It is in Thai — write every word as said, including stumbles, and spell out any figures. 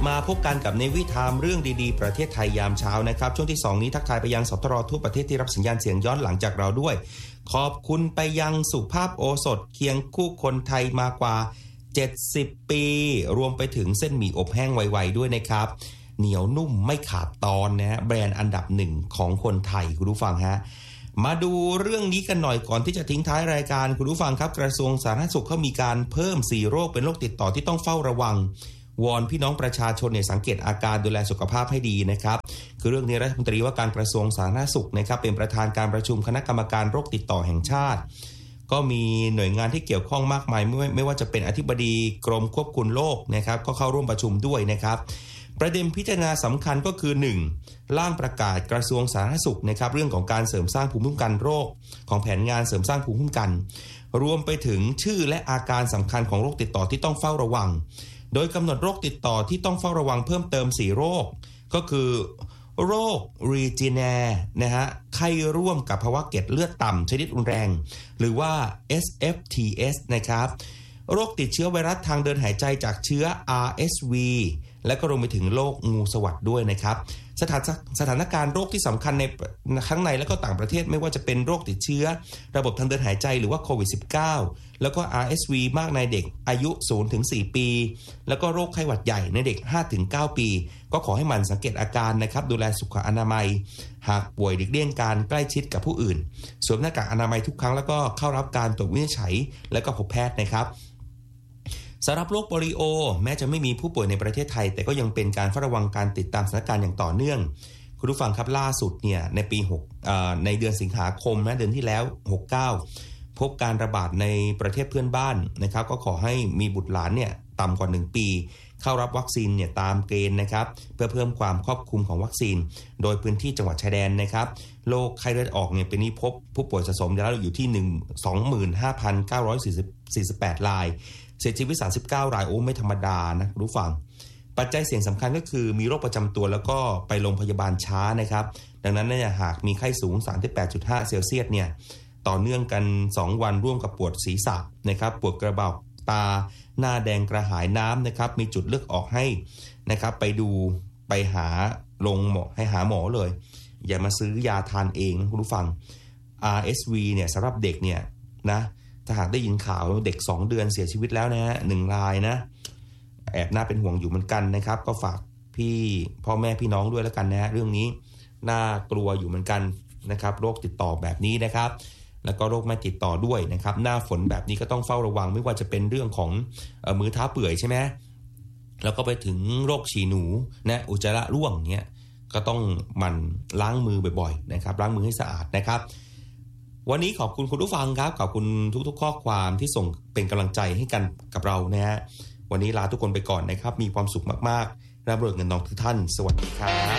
มาพบกันกับในวิธามเรื่องดีๆประเทศไทยยามเช้านะครับช่วงที่สองนี้ทักทายไปยังสทรทั่วประเทศที่รับสัญญาณเสียงย้อนหลังจากเราด้วยขอบคุณไปยังสุภาพโอสถเคียงคู่คนไทยมากว่าเจ็ดสิบปีรวมไปถึงเส้นหมี่อบแห้งไวๆด้วยนะครับเหนียวนุ่มไม่ขาดตอนนะฮะแบรนด์อันดับหนึ่งของคนไทยคุณผู้ฟังฮะมาดูเรื่องนี้กันหน่อยก่อนที่จะทิ้งท้ายรายการคุณผู้ฟังครับกระทรวงสาธารณสุขเขามีการเพิ่มสี่โรคเป็นโรคติดต่อที่ต้องเฝ้าระวังวอนพี่น้องประชาชนเนี่ยสังเกตอาการดูแลสุขภาพให้ดีนะครับคือเรื่องนี้รัฐมนตรีว่าการกระทรวงสาธารณสุขนะครับเป็นประธานการประชุมคณะกรรมการโรคติดต่อแห่งชาติก็มีหน่วยงานที่เกี่ยวข้องมากมายไม่ไม่ว่าจะเป็นอธิบดีกรมควบคุมโรคนะครับก็เข้าร่วมประชุมด้วยนะครับประเด็นพิจารณาสำคัญก็คือหนึ่งร่างประกาศกระทรวงสาธารณสุขนะครับเรื่องของการเสริมสร้างภูมิคุ้มกันโรคของแผนงานเสริมสร้างภูมิคุ้มกันรวมไปถึงชื่อและอาการสำคัญของโรคติดต่อที่ต้องเฝ้าระวังโดยกำหนดโรคติดต่อที่ต้องเฝ้าระวังเพิ่มเติมสี่โรคก็คือโรครีจีแนร์นะฮะไข้ร่วมกับภาวะเกล็ดเลือดต่ำชนิดรุนแรงหรือว่า เอส เอฟ ที เอส นะครับโรคติดเชื้อไวรัสทางเดินหายใจจากเชื้อ อาร์ เอส วี และก็รวมไปถึงโรคงูสวัสด์ด้วยนะครับสถานสถานการณ์โรคที่สำคัญในทั้งในและก็ต่างประเทศไม่ว่าจะเป็นโรคติดเชื้อระบบทางเดินหายใจหรือว่าโควิด สิบเก้า แล้วก็ อาร์ เอส วี มากในเด็กอายุ ศูนย์ถึงสี่ ปีแล้วก็โรคไข้หวัดใหญ่ในเด็ก ห้าถึงเก้า ปีก็ขอให้มันสังเกตอาการนะครับดูแลสุขอนามัยหากป่วยหลีกเลี่ยงการใกล้ชิดกับผู้อื่นสวมหน้ากากอนามัยทุกครั้งแล้วก็เข้ารับการตรวจวินิจฉัยและก็พบแพทย์นะครับสำหรับโรคโปลิโอแม้จะไม่มีผู้ป่วยในประเทศไทยแต่ก็ยังเป็นการเฝ้าระวังการติดตามสถานการณ์อย่างต่อเนื่องคุณผู้ฟังครับล่าสุดเนี่ยในปีหกเอ่อในเดือนสิงหาคมนะเดือนที่แล้วหกสิบเก้าพบการระบาดในประเทศเพื่อนบ้านนะครับก็ขอให้มีบุตรหลานเนี่ยต่ำกว่าหนึ่งปีเข้ารับวัคซีนเนี่ยตามเกณฑ์นะครับเพื่อเพิ่มความครอบคลุมของวัคซีนโดยพื้นที่จังหวัดชายแดนนะครับโรคไข้เลือดออกเนี่ยปีนี้พบผู้ป่วยสะสมแล้วอยู่ที่ หนึ่ง สองหมื่นห้าพันเก้าร้อยสี่สิบแปด รายเสียชีวิตสามสิบเก้ารายโอ้ไม่ธรรมดานะรู้ฟังปัจจัยเสี่ยงสำคัญก็คือมีโรคประจำตัวแล้วก็ไปโรงพยาบาลช้านะครับดังนั้นเนี่ยหากมีไข้สูง สามสิบแปดจุดห้า เซลเซียสเนี่ยต่อเนื่องกันสองวันร่วมกับปวดศีรษะนะครับปวดกระบอกตาหน้าแดงกระหายน้ำนะครับมีจุดเลือดออกให้นะครับไปดูไปหาโรงหมอให้หาหมอเลยอย่ามาซื้อยาทานเองคุณผู้ฟัง อาร์ เอส วี เนี่ยสำหรับเด็กเนี่ยนะถ้าหากได้ยินข่าวเด็กสองเดือนเสียชีวิตแล้วนะฮะหนึ่งรายนะแอบน่าเป็นห่วงอยู่เหมือนกันนะครับก็ฝากพี่พ่อแม่พี่น้องด้วยแล้วกันนะฮะเรื่องนี้น่ากลัวอยู่เหมือนกันนะครับโรคติดต่อแบบนี้นะครับแล้วก็โรคไม่ติดต่อด้วยนะครับหน้าฝนแบบนี้ก็ต้องเฝ้าระวังไม่ว่าจะเป็นเรื่องของเอ่อมือเท้าเปื่อยใช่ไหมแล้วก็ไปถึงโรคฉี่หนูนะอุจจาระร่วงเนี้ยก็ต้องหมั่นล้างมือบ่อยๆนะครับล้างมือให้สะอาดนะครับวันนี้ขอบคุณคุณผู้ฟังครับขอบคุณทุกๆข้อความที่ส่งเป็นกำลังใจให้กันกับเรานะฮะวันนี้ลาทุกคนไปก่อนนะครับมีความสุขมากๆร่ำรวยเงินทองทุกท่านสวัสดีครับ